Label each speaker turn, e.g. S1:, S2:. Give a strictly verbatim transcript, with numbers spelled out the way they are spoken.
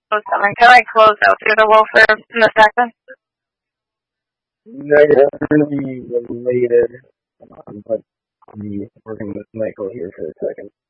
S1: Oh, seven. Can I close out through the welfare in a second?
S2: Negatively related, um, but the, we're going to let Michael here for a second.